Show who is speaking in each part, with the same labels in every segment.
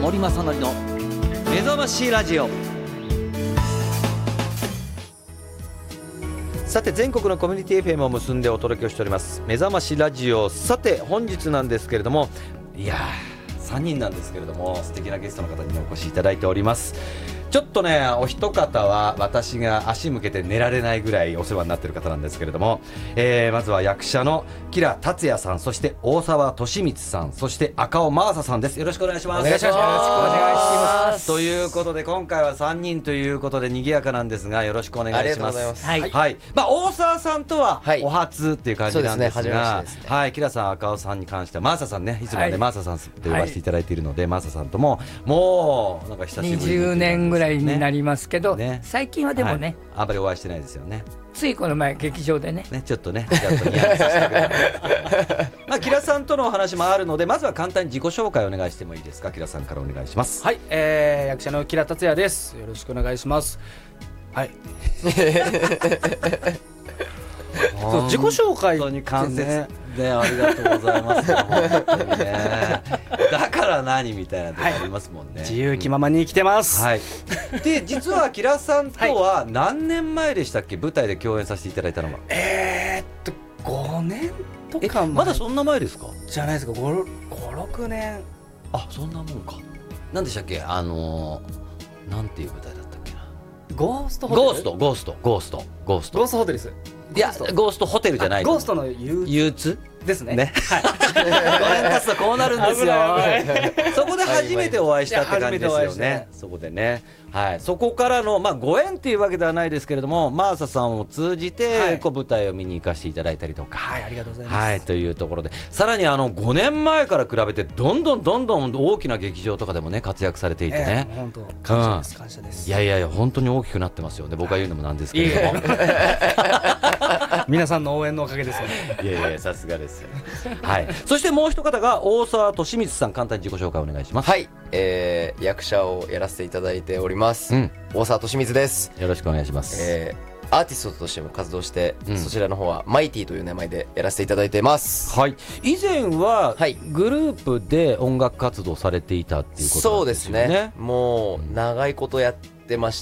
Speaker 1: 森正則の目覚ましラジオ。さて全国のコミュニティ FM を結んでお届けをしております目覚ましラジオ。さて本日なんですけれども、いやー3人なんですけれども、素敵なゲストの方にお越しいただいております。ちょっとね、お一方は私が足向けて寝られないぐらいお世話になっている方なんですけれども、まずは役者の吉良達也さん、そして大沢利光さん、そして赤尾真麻さんです。よろしくお願いします。
Speaker 2: お願いします。よろしくお願いします。
Speaker 1: ということで今回は3人ということで賑やかなんですが、よろしくお願いします。
Speaker 2: ありがとうございます。
Speaker 1: はい、はい、大沢さんとはお初っていう感じなんですが、はい、吉良さん、赤尾さんに関しては真麻さんね、いつもね、真麻さんと呼ばせていただいているので、真麻さんとももうなんか久しぶりに
Speaker 3: 20年ぐらいになりますけど、最近はでもね、
Speaker 1: あんまりお会いしてないですよね。
Speaker 3: ついこの前劇場でね
Speaker 1: ちょっとねやっとニヤッとしたぐらいまあ吉良さんとのお話もあるので、まずは簡単に自己紹介をお願いしてもいいですか。吉良さんからお願いします。
Speaker 4: はい、役者の吉良達也です。よろしくお願いします。はいそう自己紹介
Speaker 1: 本当に間接でありがとうございます本当にねだから何みたいなとこありますもんね、
Speaker 4: 自由気ままに生きてます、
Speaker 1: はい、で実は吉良さんとは何年前でしたっけ、舞台で共演させていただいたのは。
Speaker 4: 5年とか前。
Speaker 1: まだそんな前ですか。
Speaker 4: じゃないですか。5、6年。
Speaker 1: あ、そんなもんか。何でしたっけ、なんていう舞台だったっけな。
Speaker 4: ゴーストホテル。
Speaker 1: ゴースト
Speaker 4: ホテルです。
Speaker 1: いや、ゴーストホテルじゃない。
Speaker 4: ゴーストの憂鬱ですね。はい。
Speaker 1: 5年経つとこうなるんですよ。そこで初めてお会いしたって感じですよね。そこでね。はい。そこからのご縁っていうわけではないですけれども、真麻さんを通じて舞台を見に行かせていただいたりとか。
Speaker 4: はい、ありがとうございます。
Speaker 1: はい、というところで、さらに5年前から比べてどんどん大きな劇場とかでもね活躍されていてね。
Speaker 4: 本当感謝です。
Speaker 1: いや本当に大きくなってますよね。僕が言うのもなんですけれども。
Speaker 4: 皆さんの応援のおかげですよね。
Speaker 1: いやさすがですよ。はい。そしてもう一方が大沢利光さん、簡単に自己紹介お願いします。
Speaker 2: はい、役者をやらせていただいております、大沢利光です。
Speaker 1: よろしくお願いします。
Speaker 2: アーティストとしても活動して、そちらの方はマイティという名前でやらせていただいてます。
Speaker 1: はい。以前はグループで音楽活動されていたっていうことなんですよね。そうですね。
Speaker 2: もう長いことやってまして、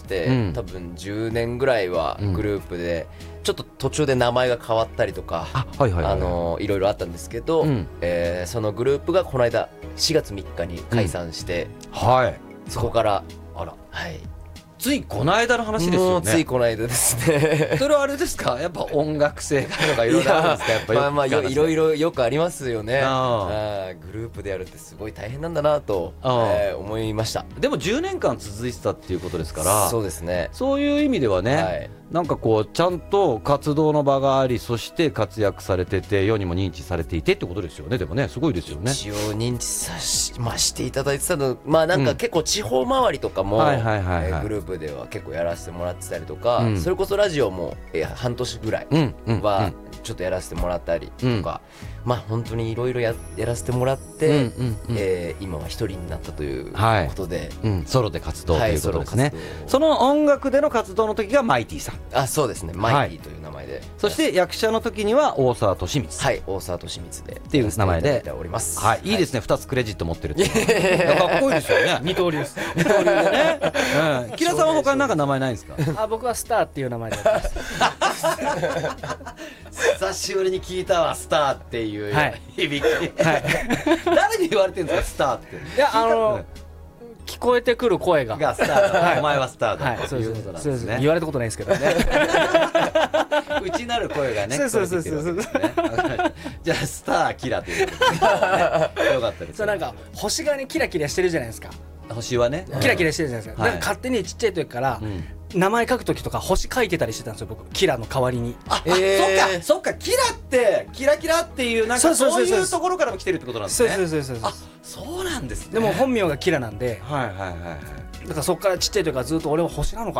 Speaker 2: 多分10年ぐらいはグループで、ちょっと途中で名前が変わったりとか、いろいろあったんですけど、そのグループがこの間4月3日に解散して、そこから
Speaker 1: ついこの間の話ですよね。
Speaker 2: ついこの間ですね。
Speaker 1: それはあれですか、やっぱ音楽性とかいろいろあるんですか。やっぱ
Speaker 2: いろいろよくありますよね。グループでやるってすごい大変なんだなと思いました。
Speaker 1: でも10年間続いてたっていうことですから。
Speaker 2: そうですね。
Speaker 1: そういう意味ではね、なんかこうちゃんと活動の場があり、そして活躍されてて世にも認知されていてってことですよね。でもね、すごいですよね。
Speaker 2: 一応認知していただいてたの、なんか結構地方回りとかもグループでは結構やらせてもらってたりとか、それこそラジオも半年ぐらいはちょっとやらせてもらったりとか、本当にいろいろやらせてもらって、今は一人になったということで、
Speaker 1: ソロで活動ということですね。その音楽での活動の時がマイティさん。
Speaker 2: そうですね、マイティという名前で。
Speaker 1: そして役者の時には大沢利光。
Speaker 2: はい、大沢利光で
Speaker 1: っていう名前で
Speaker 2: おります。
Speaker 1: はい、いいですね。2つクレジット持ってるってかっこいいですよね。
Speaker 4: 二刀流です。
Speaker 1: 二刀流でね。吉良さんは他になんか名前ないんですか。
Speaker 4: 僕はスターっていう名前でやってます。
Speaker 1: 久しぶりに聞いたわ、スターっていう響き。誰に言われてるんですか、スターって。
Speaker 4: いや、聞こえてくる声が
Speaker 1: スターだ。お前はスターだということなんですね。
Speaker 4: 言われたことないですけどね。
Speaker 1: 内なる声がね。
Speaker 4: そう。
Speaker 1: じゃあスターキラということでよかったです。
Speaker 4: なんか星がねキラキラしてるじゃないですか。
Speaker 1: 星はね
Speaker 4: キラキラしてるじゃないですか。勝手にちっちゃい時から名前書く時とか星書いてたりしてたんですよ、僕。キラの代わりに。
Speaker 1: そっか、キラってキラキラっていう、なんかそういうところからも来てるってことなんですね。そうなんですね。
Speaker 4: でも本名がキラなんで、だからそっからちっちゃい時からずっと俺は星なのか